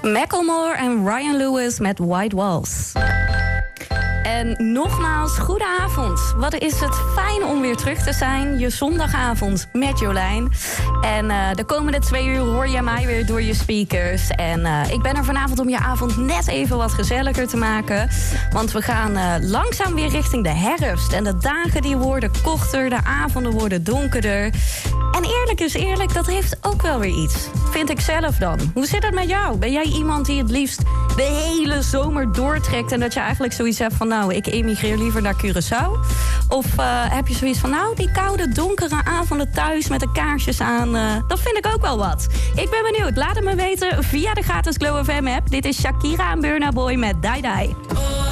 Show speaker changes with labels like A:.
A: Macklemore en Ryan Lewis met White Walls. En nogmaals, goedenavond. Wat is het fijn om weer terug te zijn. Je zondagavond met Jolijn. En de komende 2 uur hoor je mij weer door je speakers. En ik ben er vanavond om je avond net even wat gezelliger te maken. Want we gaan langzaam weer richting de herfst. En de dagen die worden korter, de avonden worden donkerder. En eerlijk is eerlijk, dat heeft ook wel weer iets. Vind ik zelf dan. Hoe zit het met jou? Ben jij iemand die het liefst de hele zomer doortrekt... en dat je eigenlijk zoiets hebt van... nou, ik emigreer liever naar Curaçao? Of heb je zoiets van... nou, die koude, donkere avonden thuis met de kaarsjes aan... dat vind ik ook wel wat. Ik ben benieuwd. Laat het me weten via de gratis Glow FM app. Dit is Shakira en Burna Boy met Die Die.